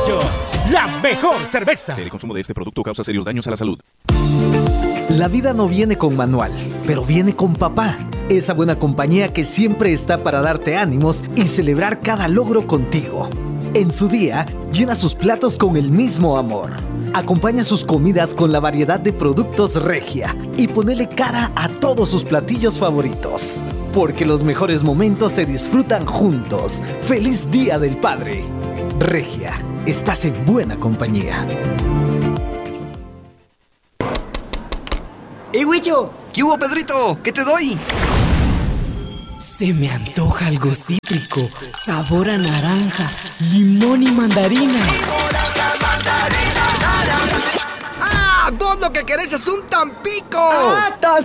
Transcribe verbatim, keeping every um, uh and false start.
Huicho, la mejor cerveza. El consumo de este producto causa serios daños a la salud. La vida no viene con manual, pero viene con papá. Esa buena compañía que siempre está para darte ánimos y celebrar cada logro contigo. En su día, llena sus platos con el mismo amor. Acompaña sus comidas con la variedad de productos Regia y ponele cara a todos sus platillos favoritos. Porque los mejores momentos se disfrutan juntos. ¡Feliz Día del Padre! Regia, estás en buena compañía. ¡Ey, Huicho! ¿Qué hubo, Pedrito? ¿Qué te doy? Se me antoja algo cítrico, sabor a naranja, limón y mandarina. ¡Ah! ¡Vos lo que querés es un Tampico! ¡Ah,